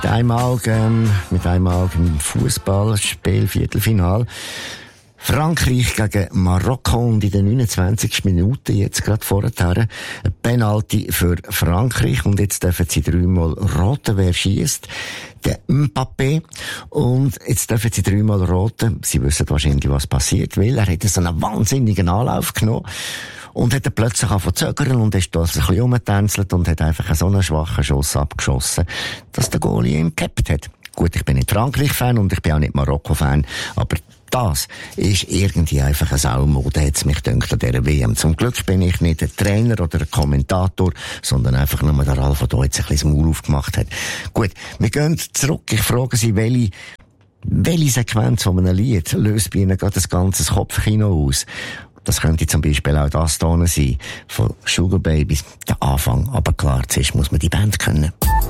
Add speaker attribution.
Speaker 1: Mit einem Auge im Fußballspiel, Viertelfinal. Frankreich gegen Marokko und in den 29 Minuten jetzt gerade vorher ein Penalty für Frankreich und jetzt dürfen sie 3-mal roten, wer schießt? Der Mbappé. Und jetzt dürfen sie 3-mal roten. Sie wissen wahrscheinlich, was passiert, weil er hat so einen wahnsinnigen Anlauf genommen und hat dann plötzlich angefangen zu zögern und ist da ein bisschen rumgetänzelt und hat einfach so einen schwachen Schuss abgeschossen, dass der Goalie ihn gehabt hat. Gut, ich bin nicht Frankreich-Fan und ich bin auch nicht Marokko-Fan, aber das ist irgendwie einfach eine Saumode, hat's mich gedacht, an dieser WM. Zum Glück bin ich nicht ein Trainer oder ein Kommentator, sondern einfach nur der Ralf, der da jetzt ein bisschen das Maul aufgemacht hat. Gut, wir gehen zurück. Ich frage Sie, welche Sequenz von einem Lied löst bei Ihnen gerade das ganze Kopfkino aus? Das könnte zum Beispiel auch das hier sein, von Sugar Babies, der Anfang. Aber klar, zuerst muss man die Band kennen.